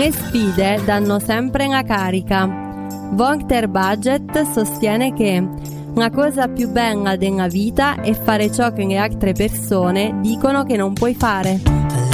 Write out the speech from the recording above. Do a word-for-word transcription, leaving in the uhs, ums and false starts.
Le sfide danno sempre una carica. Walter Budget sostiene che una cosa più bella della vita è fare ciò che le altre persone dicono che non puoi fare.